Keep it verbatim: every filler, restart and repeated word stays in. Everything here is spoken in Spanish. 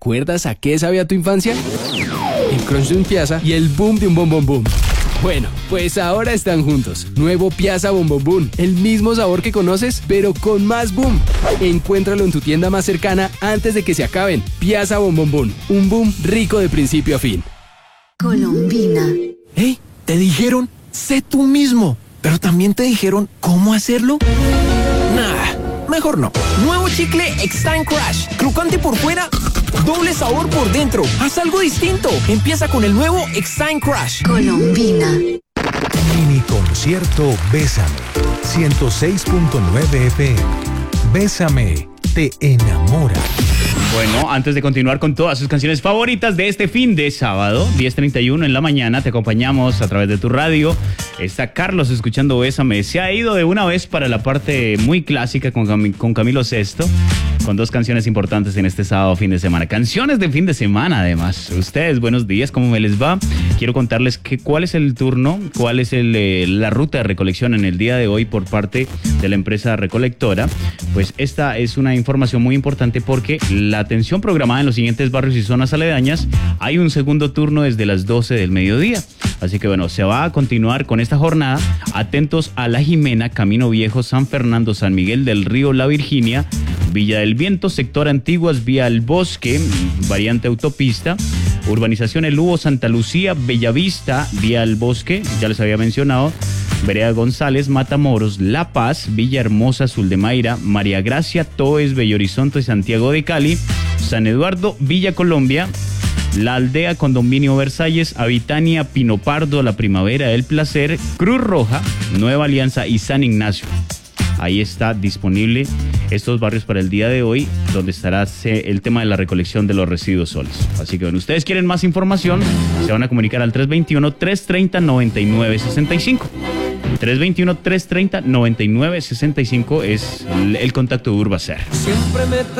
¿Recuerdas a qué sabía tu infancia? El crunch de un Piazza y el boom de un Bom Bom Boom. Bueno, pues ahora están juntos. Nuevo Piazza Bom Bom Boom. El mismo sabor que conoces, pero con más boom. Encuéntralo en tu tienda más cercana antes de que se acaben. Piazza Bom Bom Boom. Un boom rico de principio a fin. Colombina. ¡Hey! ¿Te dijeron? Sé tú mismo. ¿Pero también te dijeron cómo hacerlo? Nah, mejor no. Nuevo chicle Extime Crush. Crocante por fuera, doble sabor por dentro. Haz algo distinto. Empieza con el nuevo Extime Crush. Colombina. Mini concierto Bésame. ciento seis punto nueve F M. Bésame, te enamora. Bueno, antes de continuar con todas sus canciones favoritas de este fin de sábado, diez treinta y uno en la mañana, te acompañamos a través de tu radio. Está Carlos escuchando Bésame. Se ha ido de una vez para la parte muy clásica con, Cam- con Camilo Sesto, con dos canciones importantes en este sábado fin de semana. Canciones de fin de semana, además. Ustedes, buenos días, ¿cómo me les va? Quiero contarles que, cuál es el turno, cuál es el, eh, la ruta de recolección en el día de hoy por parte de la empresa recolectora. Pues esta es una información muy importante porque la atención programada en los siguientes barrios y zonas aledañas, hay un segundo turno desde las doce del mediodía. Así que bueno, se va a continuar con esta jornada. Atentos a La Jimena, Camino Viejo, San Fernando, San Miguel del Río, La Virginia, Villa del Viento, sector Antiguas, Vía El Bosque, variante autopista, Urbanización El Hugo, Santa Lucía, Bellavista, Vía El Bosque, ya les había mencionado, Vereda González, Matamoros, La Paz, Villa Hermosa, Azul de Mayra, María Gracia, Toes, Bello Horizonte, Santiago de Cali, San Eduardo, Villa Colombia, La Aldea, Condominio Versalles, Avitania, Pino Pardo, La Primavera del Placer, Cruz Roja, Nueva Alianza y San Ignacio. Ahí está disponible estos barrios para el día de hoy, donde estará el tema de la recolección de los residuos sólidos. Así que bueno, ustedes quieren más información, se van a comunicar al tres veintiuno, trescientos treinta, noventa y nueve sesenta y cinco. tres veintiuno, trescientos treinta, noventa y nueve sesenta y cinco es el contacto de Urbacer. Siempre me